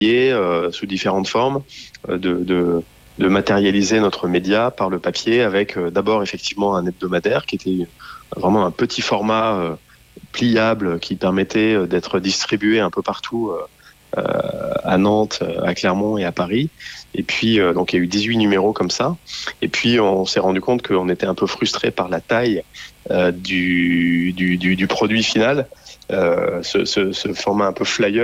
sous différentes formes, de matérialiser notre média par le papier avec d'abord effectivement un hebdomadaire qui était vraiment un petit format pliable qui permettait d'être distribué un peu partout à Nantes, à Clermont et à Paris. Et puis, donc, il y a eu 18 numéros comme ça. Et puis, on s'est rendu compte qu'on était un peu frustré par la taille du produit final. Ce format un peu flyer